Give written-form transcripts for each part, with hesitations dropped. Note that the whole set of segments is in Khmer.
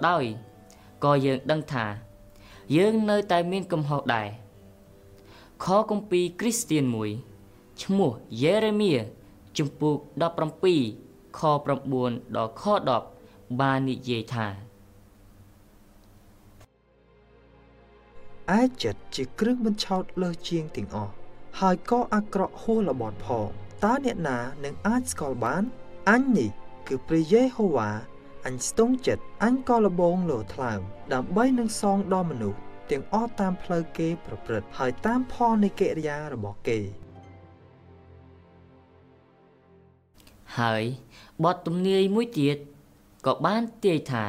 ដោយក៏យើងដឹងថាយើងនៅតែមានកំហុសដែរខគម្ពីរគ្រីស្ទៀនមួយឈ្មោះយេរេមៀជំពូក17ខ9ដល់ខ10បាននិយាយថាឯចិត្តជាគ្រឿងបញ្ឆោតលើសជាងទាំងអស់ហើយក៏អាក្រក់ហួសល្បន់ផងតើអ្នកណានឹងអាចស្គាល់បានអញនេះគឺព្រះយេហូវ៉ាអញស្ទង់ចិត្តអញក៏លបងលោថ្លើមដើម្បីនឹងសងដល់មនុស្សទាំងអស់តាមផ្លូវគេប្រព្រឹត្តហើយតាមផលនៃកិរិយារបស់គេហើយបទទំនាយមួយទៀតក៏បានទាយថា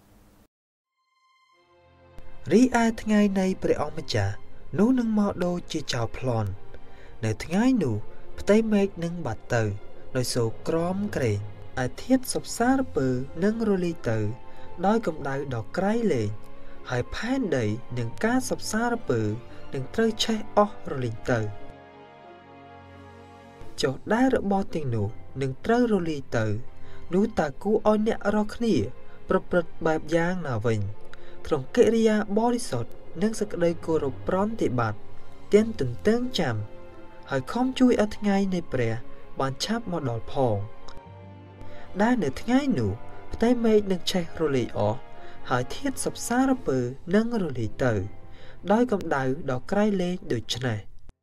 រីឯថ្ងៃនៃព្រះអង្គម្ចាស់នោះនឹងមកដូចជាចោរប្លន់នៅថ្ងៃនោះផ្ទៃមេឃនឹងបាត់ទៅដោយសូរក្រំក្រែងឯធាតុសព្វសារពើនឹងរលាយទៅដោយកម្ដៅដ៏ក្រៃលែងហើយផែនដីនឹងការសព្វសារពើនឹងត្រូវឆេះអស់រលីងទៅចុះដែលរបស់ទាំងនោះនឹងត្រូវរលាយទៅនោះតើគួរឲ្យអ្នករាល់គ្នាប្រព្រឹត្តបែបយ៉ាងណាវិញក្នុងកិរិយាបរិសុទ្ធនិងសេចក្តីគោរពប្រណិប័តទាំងទន្ទឹងចាំហើយខំជួយឲ្យថ្ងៃនៃព្រះបានឆាប់មកដល់ផងដែលនៅថ្ងៃនោះផ្ទៃមេឃនឹងឆេះរលាយអស់ហើយធាតុសព្វសារពើនឹងរលាយទៅដោយកម្ដៅដ៏ក្រៃលែងដូច្នេះ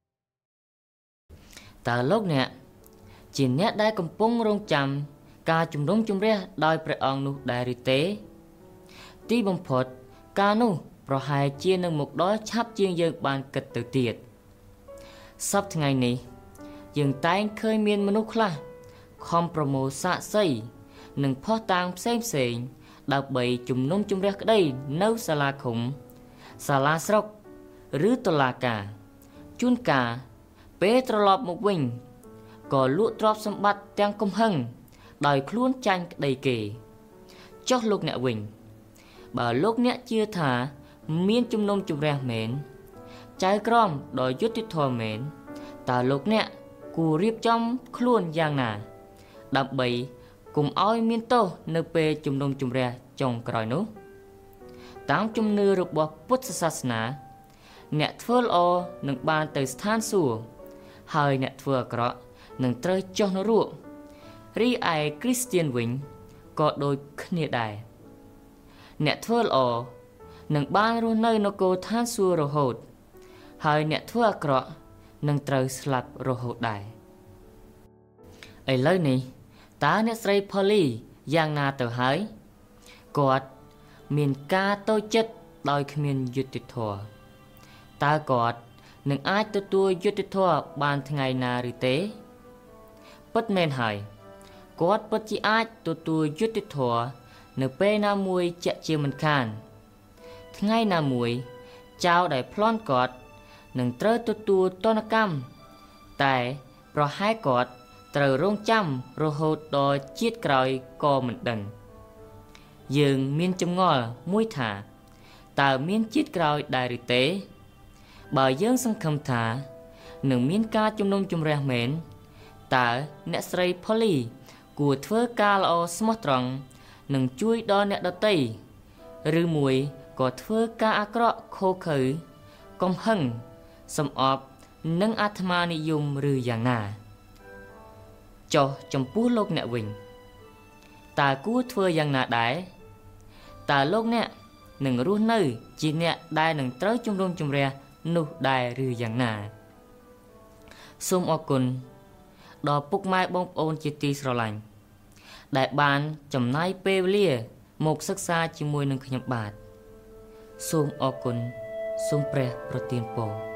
តើលោកអ្នកជាអ្នកដែលកំពុងរងចាំការជំនុំជម្រះដោយព្រះអង្គនោះដែរឬទេទីបំផុតការនោះប្រហែលជានឹងមកដល់ឆាប់ជាងយើងបានគិតទៅទៀតសប្តាហ៍ថ្ងៃនេះយើងតែងឃើញមានមនុស្សខ្លះខំប្រមូលសាក្សីនិងភស្តុតាងផ្សេងដើម្បីជំនុំជម្រះក្តីនៅសាលាឃុំសាលាស្រុកឬតុលាការជួនកាលពេលត្រឡប់មកវិញក៏លក់ទ្រព្យសម្បត្តិទាំងកំហឹងដោយខ្លួនចាញ់ក្តីគេចុះលោកអ្នកវិញបើលោកអ្នកជឿថាមានជំនុំជម្រះមែនចៅក្រមដ៏យុត្តិធម៌មែនតើលោកអ្នកគួររៀបចំខ្លួនយ៉ាងណាដើម្បីកុំឲ្យមានទោសនៅពេលជំនុំជម្រះចុងក្រោយនោះតាមជំនឿរបស់ពុទ្ធសាសនាអ្នកធ្វើល្អនឹងបានទៅស្ថានសួគ៌ហើយអ្នកធ្វើអាក្រក់នឹងត្រូវចុះនរករីឯគ្រីស្ទៀនវិញក៏ដូចគ្នាដែរអ្នកធ្វើល្អនឹងបានរស់នៅនគរឋានសួគ៌រហូតហើយអ្នកធ្វើអាក្រក់នឹងត្រូវស្លាប់រហូតដែរឥឡូវនេះតើអ្នកស្រីផូលីយ៉ាងណាទៅហើយគាត់មានការតូចចិត្តដោយគ្មានយុត្តិធម៌តើគាត់នឹងអាចទទួលយុត្តិធម៌បានថ្ងៃណាឬទេពិតមែនហើយគាត់ពិតជាអាចទទួលយុត្តិធម៌នៅពេលណាមួយជាក់ជាមិនខានថ្ងៃណាមួយចៅដែលប្លន់គាត់នឹងត្រូវទទួលទណ្ឌកម្មតែប្រហែលគាត់ត្រូវរងចាំរហូតដល់ជាតិក្រោយក៏មិនដឹងយើងមានចម្ងល់មួយថាតើមានជាតិក្រោយដែរឬទេបើយើងសង្ឃឹមថានឹងមានការជំនុំជម្រះមែនតើអ្នកស្រីផូលីគួរធ្វើការល្អស្មោះត្រង់និងជួយដល់អ្នកដទៃឬមួយក៏ធ្វើការអាក្រក់ខុសខើកំហឹងសំអប់និងអាត្មានិយមឬយ៉ាងណាចុះចំពោះលោកអ្នកវិញតើគួរធ្វើយ៉ាងណាដែរតើលោកអ្នកនឹងរស់នៅជាអ្នកដែលនឹងត្រូវជំនុំជម្រះនោះដែរឬយ៉ាងណាសូមអរគុណដល់ពុកម៉ែបងប្អូនជាទីស្រឡាញ់ដែលបានចំណាយពេលវេលាមកសិក្សាជាមួយនឹងខ្ញុំបាទសូមអរគុណសូមព្រះប្រទានពរ